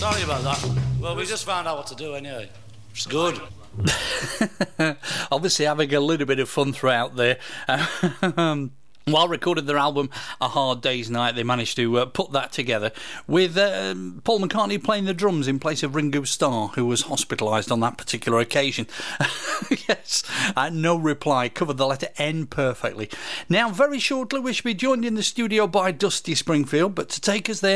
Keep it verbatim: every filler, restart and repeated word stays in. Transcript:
Sorry about that. Well, we just found out what to do anyway. It's good. Obviously having a little bit of fun throughout there. Um, while recording their album A Hard Day's Night, they managed to uh, put that together with um, Paul McCartney playing the drums in place of Ringo Starr, who was hospitalised on that particular occasion. Yes, uh, no reply, covered the letter N perfectly. Now, very shortly we shall be joined in the studio by Dusty Springfield, but to take us there